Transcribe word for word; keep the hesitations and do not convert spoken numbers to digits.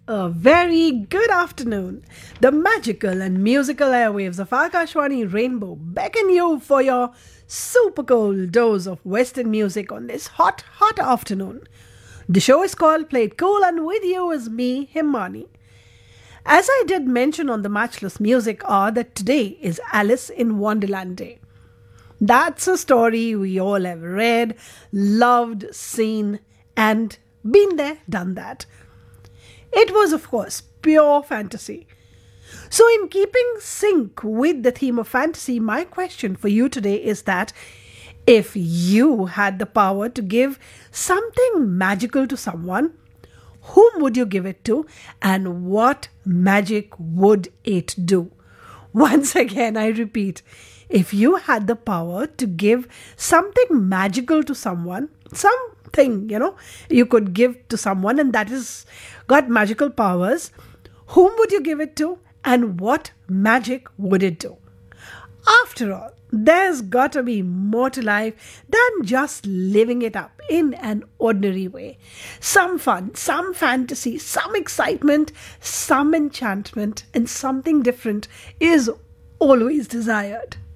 A very good afternoon. The magical and musical airwaves of Akashwani Rainbow beckon you for your super cold dose of Western music on this hot, hot afternoon. The show is called Play It Cool, and with you is me, Himani. As I did mention on the Matchless Music Hour that today is Alice in Wonderland Day. That's a story we all have read, loved, seen, and been there, done that. It was, of course, pure fantasy. So, in keeping sync with the theme of fantasy, my question for you today is that if you had the power to give something magical to someone, whom would you give it to, and what magic would it do? Once again, I repeat, if you had the power to give something magical to someone, something, you know, you could give to someone and that is got magical powers, whom would you give it to, and what magic would it do? After all, there's got to be more to life than just living it up in an ordinary way. Some fun, some fantasy, some excitement, some enchantment, and something different is always desired.